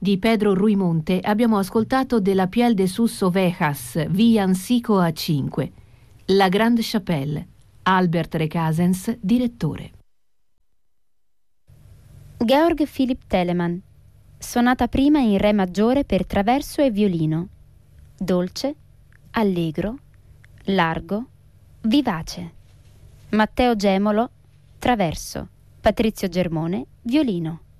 Di Pedro Ruimonte abbiamo ascoltato Della piel de sus ovejas, via Ansico a 5. La Grande Chapelle, Albert Recasens, direttore. Georg Philipp Telemann, sonata prima in re maggiore per traverso e violino, dolce, allegro, largo, vivace. Matteo Gemolo, traverso, Patrizio Germone, violino.